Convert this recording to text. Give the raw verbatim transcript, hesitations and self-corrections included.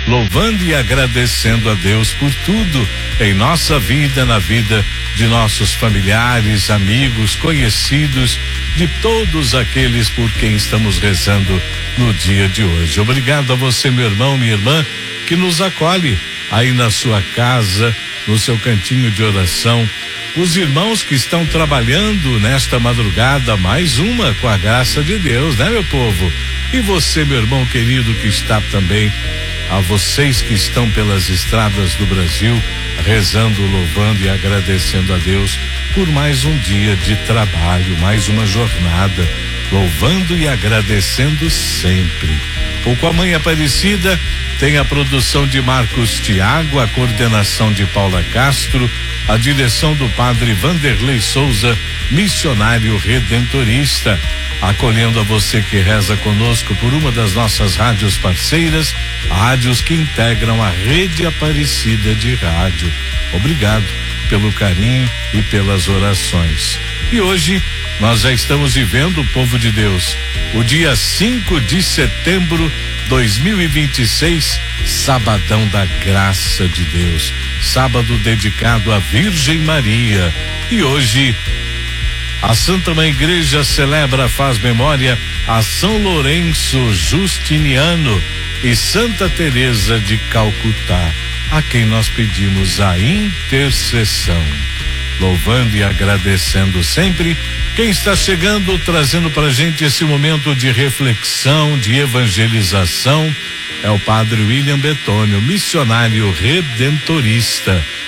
louvando e agradecendo a Deus por tudo em nossa vida, na vida de nossos familiares, amigos, conhecidos, de todos aqueles por quem estamos rezando no dia de hoje. Obrigado a você, meu irmão, minha irmã, que nos acolhe aí na sua casa, no seu cantinho de oração. Os irmãos que estão trabalhando nesta madrugada, mais uma, com a graça de Deus, né, meu povo? E você, meu irmão querido, que está também, a vocês que estão pelas estradas do Brasil, rezando, louvando e agradecendo a Deus por mais um dia de trabalho, mais uma jornada, louvando e agradecendo sempre. O Com a Mãe Aparecida tem a produção de Marcos Tiago, a coordenação de Paula Castro, a direção do padre Vanderlei Souza, missionário redentorista, acolhendo a você que reza conosco por uma das nossas rádios parceiras, rádios que integram a rede Aparecida de rádio. Obrigado pelo carinho e pelas orações. E hoje nós já estamos vivendo, o povo de Deus, o dia cinco de setembro dois mil e vinte e seis, sabadão da graça de Deus, sábado dedicado à Virgem Maria. E hoje a Santa Mãe Igreja celebra, faz memória a São Lourenço Justiniano e Santa Teresa de Calcutá, a quem nós pedimos a intercessão. Louvando e agradecendo sempre quem está chegando, trazendo pra gente esse momento de reflexão, de evangelização, é o padre William Betônio, missionário redentorista.